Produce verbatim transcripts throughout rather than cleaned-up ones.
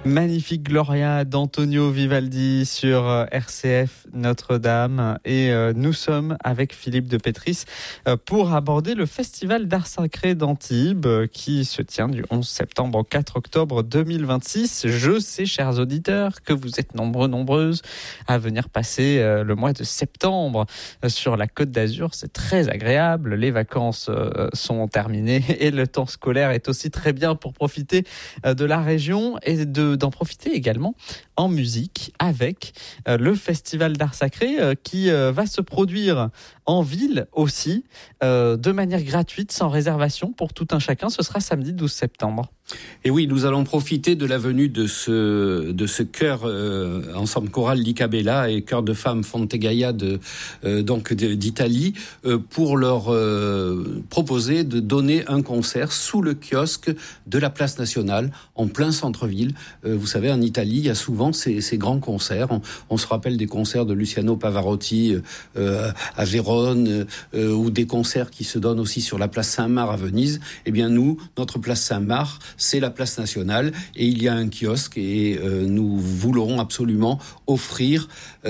Magnifique Gloria d'Antonio Vivaldi sur R C F Notre-Dame et euh, nous sommes avec Philippe de Pétris euh, pour aborder le Festival d'Art Sacré d'Antibes euh, qui se tient du onze septembre au quatre octobre deux mille vingt-six. Je sais, chers auditeurs, que vous êtes nombreux, nombreuses à venir passer euh, le mois de septembre euh, sur la Côte d'Azur. C'est très agréable, les vacances euh, sont terminées et le temps scolaire est aussi très bien pour profiter euh, de la région et de d'en profiter également en musique avec euh, le Festival d'Art Sacré euh, qui euh, va se produire en ville aussi, euh, de manière gratuite, sans réservation pour tout un chacun. Ce sera samedi douze septembre. Et oui, nous allons profiter de la venue de ce de ce chœur euh, ensemble choral Licabella et chœur de femmes Fontegaia de euh, donc de, d'Italie euh, pour leur euh, proposer de donner un concert sous le kiosque de la place nationale en plein centre-ville. Euh, vous savez, en Italie, il y a souvent ces, ces grands concerts. On, on se rappelle des concerts de Luciano Pavarotti euh, à Vérone euh, ou des concerts qui se donnent aussi sur la place Saint-Marc à Venise. Eh bien, nous, notre place Saint-Marc, c'est la place nationale et il y a un kiosque et euh, nous voulons absolument offrir,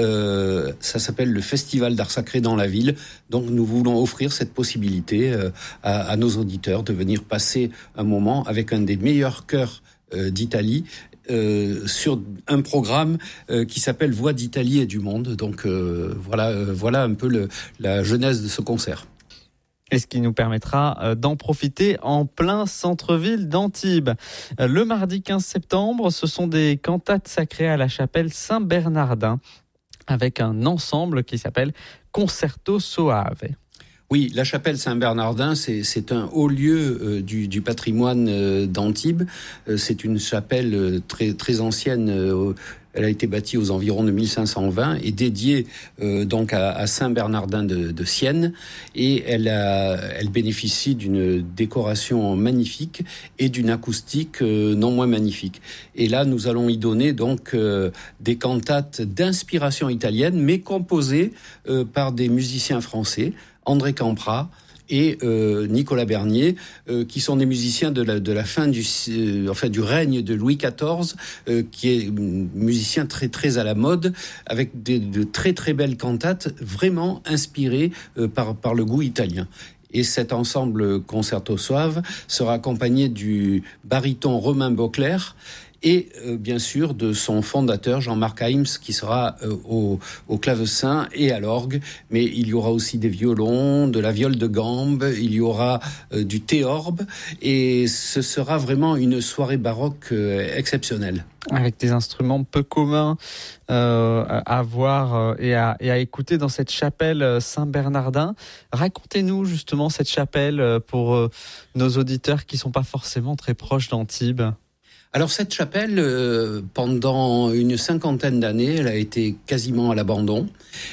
euh, ça s'appelle le Festival d'Art Sacré dans la ville, donc nous voulons offrir cette possibilité euh, à, à nos auditeurs de venir passer un moment avec un des meilleurs chœurs euh, d'Italie euh, sur un programme euh, qui s'appelle Voix d'Italie et du monde. Donc euh, voilà, euh, voilà un peu le, la genèse de ce concert. Et ce qui nous permettra d'en profiter en plein centre-ville d'Antibes. Le mardi quinze septembre, ce sont des cantates sacrées à la chapelle Saint-Bernardin avec un ensemble qui s'appelle Concerto Soave. Oui, la chapelle Saint-Bernardin, c'est, c'est un haut lieu euh, du, du patrimoine euh, d'Antibes. Euh, c'est une chapelle euh, très, très ancienne. Euh, Elle a été bâtie aux environs de mille cinq cent vingt et dédiée euh, donc à, à Saint-Bernardin de, de Sienne. Et elle, a, elle bénéficie d'une décoration magnifique et d'une acoustique euh, non moins magnifique. Et là, nous allons y donner donc euh, des cantates d'inspiration italienne, mais composées euh, par des musiciens français, André Campra et euh, Nicolas Bernier, euh, qui sont des musiciens de la, de la fin du, euh, enfin, du règne de Louis quatorze, euh, qui est musicien très, très à la mode, avec des, de très, très belles cantates, vraiment inspirées euh, par, par le goût italien. Et cet ensemble Concerto Soave sera accompagné du baryton Romain Beauclerc, et euh, bien sûr de son fondateur Jean-Marc Heims qui sera euh, au, au clavecin et à l'orgue, mais il y aura aussi des violons, de la viole de gambe, il y aura euh, du théorbe et ce sera vraiment une soirée baroque euh, exceptionnelle. Avec des instruments peu communs euh, à voir euh, et, à, et à écouter dans cette chapelle Saint-Bernardin. Racontez-nous justement cette chapelle pour euh, nos auditeurs qui ne sont pas forcément très proches d'Antibes. Alors cette chapelle, euh, pendant une cinquantaine d'années, elle a été quasiment à l'abandon.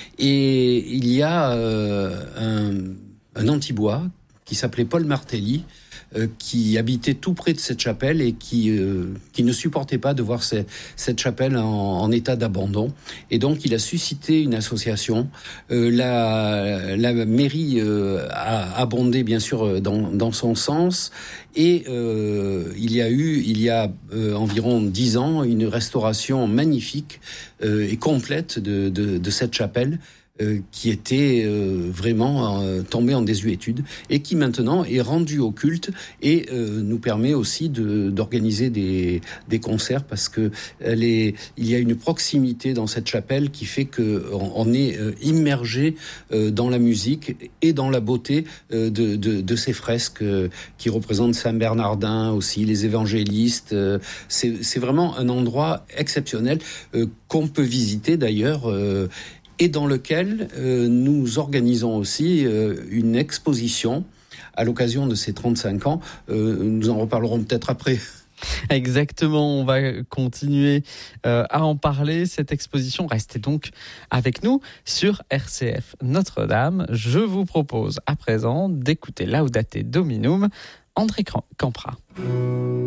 Et il y a euh, un, un Antibois qui s'appelait Paul Martelly, euh, qui habitait tout près de cette chapelle et qui, euh, qui ne supportait pas de voir ces, cette chapelle en, en état d'abandon. Et donc il a suscité une association. Euh, la, la mairie euh, a abondé bien sûr dans, dans son sens. Et euh, il y a eu, il y a euh, environ dix ans, une restauration magnifique euh, et complète de, de, de cette chapelle euh, qui était euh, vraiment euh, tombée en désuétude et qui maintenant est rendue au culte et euh, nous permet aussi de, d'organiser des, des concerts parce que elle est, il y a une proximité dans cette chapelle qui fait que on, on est euh, immergé euh, dans la musique et dans la beauté euh, de, de, de ces fresques euh, qui représentent Saint-Bernardin aussi, les évangélistes. Euh, c'est, c'est vraiment un endroit exceptionnel euh, qu'on peut visiter d'ailleurs. Euh, et dans lequel euh, nous organisons aussi euh, une exposition à l'occasion de ces trente-cinq ans. Euh, nous en reparlerons peut-être après. Exactement, on va continuer euh, à en parler, cette exposition. Restez donc avec nous sur R C F Notre-Dame. Je vous propose à présent d'écouter Laudate Dominum, André Campra.